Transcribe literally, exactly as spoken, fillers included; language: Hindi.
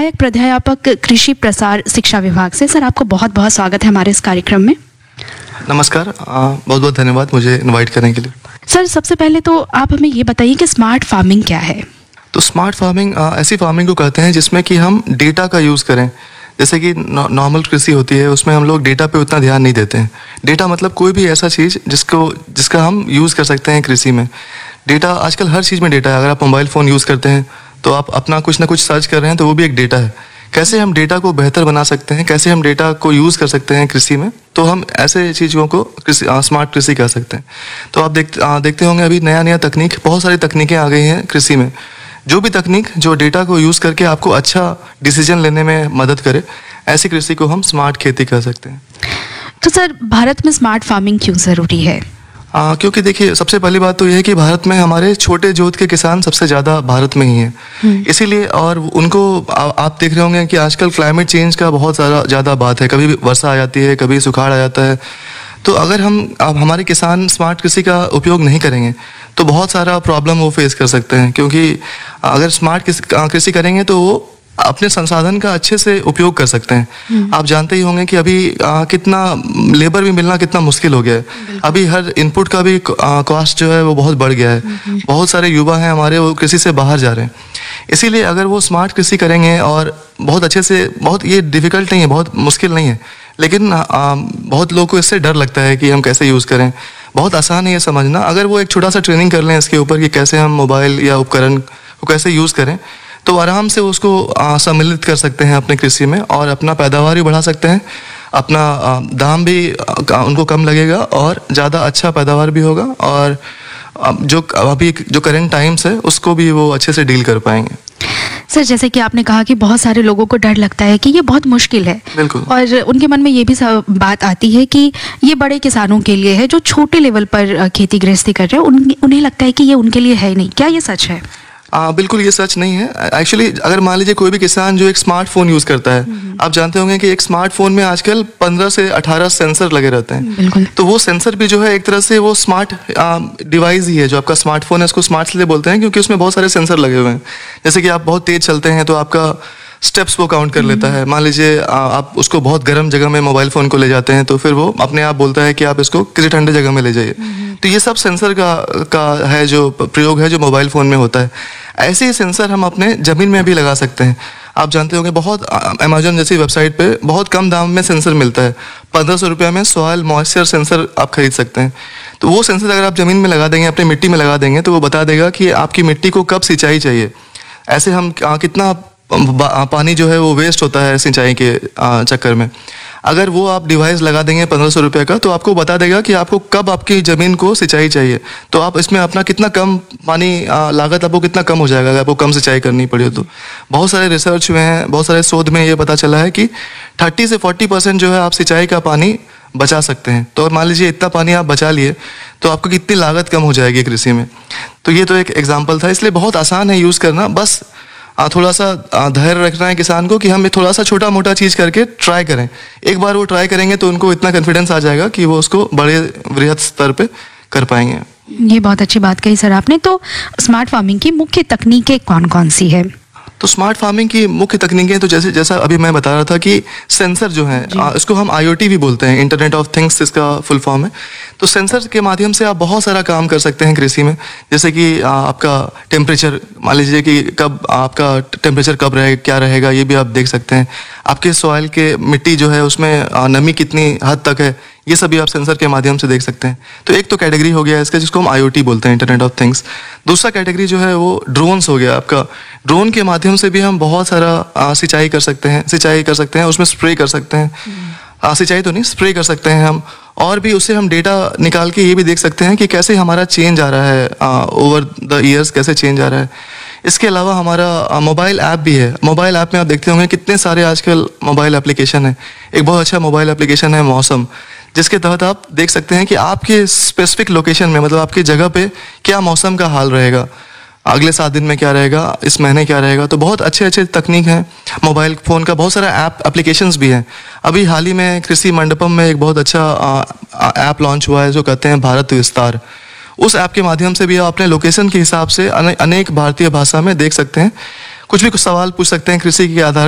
सहायक प्राध्यापक कृषि प्रसार शिक्षा विभाग से। सर, आपको बहुत बहुत स्वागत है हमारे इस कार्यक्रम में। नमस्कार, बहुत बहुत धन्यवाद मुझे इनवाइट करने के लिए। सर, सबसे पहले तो आप हमें ये बताइए कि स्मार्ट फार्मिंग क्या है? तो स्मार्ट फार्मिंग ऐसी फार्मिंग को कहते हैं जिसमें कि हम डेटा का यूज़ करें। जैसे कि नॉर्मल कृषि होती है, उसमें हम लोग डेटा पे उतना ध्यान नहीं देते हैं। डेटा मतलब कोई भी ऐसा चीज़ जिसको जिसका हम यूज़ कर सकते हैं कृषि में। डेटा आजकल हर चीज़ में डेटा है। अगर आप मोबाइल फ़ोन यूज़ करते हैं तो आप अपना कुछ ना कुछ सर्च कर रहे हैं तो वो भी एक डेटा है। कैसे हम डेटा को बेहतर बना सकते हैं, कैसे हम डेटा को यूज़ कर सकते हैं कृषि में, तो हम ऐसे चीज़ों को कृषि स्मार्ट कृषि कह सकते हैं। तो आप देख आ, देखते होंगे अभी नया नया तकनीक, बहुत सारी तकनीकें आ गई हैं कृषि में। जो भी तकनीक जो डेटा को यूज़ करके आपको अच्छा डिसीजन लेने में मदद करे, ऐसी कृषि को हम स्मार्ट खेती कह सकते हैं। तो सर, भारत में स्मार्ट फार्मिंग क्यों ज़रूरी है? आ, क्योंकि देखिए, सबसे पहली बात तो यह है कि भारत में हमारे छोटे जोत के किसान सबसे ज़्यादा भारत में ही हैं। इसीलिए, और उनको आ, आप देख रहे होंगे कि आजकल क्लाइमेट चेंज का बहुत सारा ज़्यादा बात है। कभी वर्षा आ जाती है, कभी सुखाड़ आ जाता है। तो अगर हम अब हमारे किसान स्मार्ट कृषि का उपयोग नहीं करेंगे तो बहुत सारा प्रॉब्लम वो फेस कर सकते हैं। क्योंकि अगर स्मार्ट कृषि करेंगे तो वो अपने संसाधन का अच्छे से उपयोग कर सकते हैं। आप जानते ही होंगे कि अभी आ, कितना लेबर भी मिलना कितना मुश्किल हो गया है। अभी हर इनपुट का भी कॉस्ट जो है वो बहुत बढ़ गया है। बहुत सारे युवा हैं हमारे, वो कृषि से बाहर जा रहे हैं। इसीलिए अगर वो स्मार्ट कृषि करेंगे और बहुत अच्छे से, बहुत ये डिफ़िकल्ट नहीं है, बहुत मुश्किल नहीं है, लेकिन आ, बहुत लोगों को इससे डर लगता है कि हम कैसे यूज़ करें। बहुत आसान है ये समझना। अगर वो एक छोटा सा ट्रेनिंग कर लें इसके ऊपर कि कैसे हम मोबाइल या उपकरण को कैसे यूज़ करें, तो आराम से उसको सम्मिलित कर सकते हैं अपने कृषि में और अपना पैदावार भी बढ़ा सकते हैं। अपना आ, दाम भी आ, उनको कम लगेगा और ज़्यादा अच्छा पैदावार भी होगा, और आ, जो अभी जो करंट टाइम्स है उसको भी वो अच्छे से डील कर पाएंगे। सर, जैसे कि आपने कहा कि बहुत सारे लोगों को डर लगता है कि ये बहुत मुश्किल है। बिल्कुल। और उनके मन में ये भी बात आती है कि ये बड़े किसानों के लिए है, जो छोटे लेवल पर खेती गृहस्थी कर रहे हैं, उन, उन्हें लगता है कि ये उनके लिए है नहीं। क्या ये सच है? आ, बिल्कुल ये सच नहीं है। एक्चुअली अगर मान लीजिए कोई भी किसान जो एक स्मार्टफोन यूज़ करता है, आप जानते होंगे कि एक स्मार्टफोन में आजकल पंद्रह से अठारह सेंसर लगे रहते हैं। बिल्कुल। तो वो सेंसर भी जो है एक तरह से वो स्मार्ट डिवाइस ही है। जो आपका स्मार्टफोन है उसको स्मार्ट इसलिए बोलते हैं क्योंकि उसमें बहुत सारे सेंसर लगे हुए हैं। जैसे कि आप बहुत तेज चलते हैं तो आपका स्टेप्स वो काउंट कर लेता है। मान लीजिए आप उसको बहुत गर्म जगह में मोबाइल फ़ोन को ले जाते हैं तो फिर वो अपने आप बोलता है कि आप इसको किसी ठंडे जगह में ले जाइए। तो ये सब सेंसर का का है जो प्रयोग है जो मोबाइल फ़ोन में होता है। ऐसे ही सेंसर हम अपने ज़मीन में भी लगा सकते हैं। आप जानते होंगे बहुत अमेजोन जैसी वेबसाइट पे बहुत कम दाम में सेंसर मिलता है। पंद्रह सौ रुपये में सॉइल मॉइस्चर सेंसर आप खरीद सकते हैं। तो वो सेंसर अगर आप ज़मीन में लगा देंगे, अपनी मिट्टी में लगा देंगे, तो वो बता देगा कि आपकी मिट्टी को कब सिंचाई चाहिए। ऐसे हम कितना पानी जो है वो वेस्ट होता है सिंचाई के चक्कर में। अगर वो आप डिवाइस लगा देंगे पंद्रह सौ रुपये का, तो आपको बता देगा कि आपको कब आपकी ज़मीन को सिंचाई चाहिए। तो आप इसमें अपना कितना कम पानी लागत आपको कितना कम हो जाएगा अगर आपको कम सिंचाई करनी पड़ी हो तो। बहुत सारे रिसर्च हुए हैं, बहुत सारे शोध में ये पता चला है कि थर्टी से फोर्टी परसेंट जो है आप सिंचाई का पानी बचा सकते हैं। तो मान लीजिए इतना पानी आप बचा लिए तो आपको कितनी लागत कम हो जाएगी कृषि में। तो ये तो एक एग्जाम्पल था। इसलिए बहुत आसान है यूज़ करना। बस थोड़ा सा धैर्य रखना है किसान को कि हम थोड़ा सा छोटा मोटा चीज़ करके ट्राई करें। एक बार वो ट्राई करेंगे तो उनको इतना कॉन्फिडेंस आ जाएगा कि वो उसको बड़े वृहद स्तर पे कर पाएंगे। ये बहुत अच्छी बात कही सर आपने। तो स्मार्ट फार्मिंग की मुख्य तकनीकें कौन कौन सी है? तो स्मार्ट फार्मिंग की मुख्य तकनीकें तो जैसे जैसा अभी मैं बता रहा था कि सेंसर जो है, इसको हम आईओटी भी बोलते हैं, इंटरनेट ऑफ थिंग्स इसका फुल फॉर्म है। तो सेंसर के माध्यम से आप बहुत सारा काम कर सकते हैं कृषि में। जैसे कि आपका टेम्परेचर, मान लीजिए कि कब आपका टेम्परेचर कब रहेगा, क्या रहेगा, ये भी आप देख सकते हैं। आपके सॉइल के मिट्टी जो है उसमें नमी कितनी हद तक है, ये सभी आप सेंसर के माध्यम से देख सकते हैं। तो एक तो कैटेगरी हो गया इसका जिसको हम आईओटी बोलते हैं, इंटरनेट ऑफ थिंग्स। दूसरा कैटेगरी जो है वो ड्रोन्स हो गया आपका। ड्रोन के माध्यम से भी हम बहुत सारा सिंचाई कर सकते हैं सिंचाई कर सकते हैं उसमें स्प्रे कर सकते हैं। सिंचाई तो नहीं, स्प्रे कर सकते हैं हम। और भी उससे हम डेटा निकाल के ये भी देख सकते हैं कि कैसे हमारा चेंज आ रहा है ओवर द ईयर्स, कैसे चेंज आ रहा है। इसके अलावा हमारा मोबाइल ऐप भी है। मोबाइल ऐप में आप देखते होंगे कितने सारे आजकल मोबाइल एप्लीकेशन है। एक बहुत अच्छा मोबाइल एप्लीकेशन है मौसम, जिसके तहत आप देख सकते हैं कि आपके स्पेसिफिक लोकेशन में, मतलब आपकी जगह पे क्या मौसम का हाल रहेगा, अगले सात दिन में क्या रहेगा, इस महीने क्या रहेगा। तो बहुत अच्छे अच्छे तकनीक हैं मोबाइल फ़ोन का। बहुत सारा ऐप एप्लीकेशंस भी हैं। अभी हाल ही में कृषि मंडपम में एक बहुत अच्छा ऐप लॉन्च हुआ है जो कहते हैं भारत विस्तार। उस ऐप के माध्यम से भी आप अपने लोकेशन के हिसाब से अनेक भारतीय भाषा में देख सकते हैं, कुछ भी कुछ सवाल पूछ सकते हैं कृषि के आधार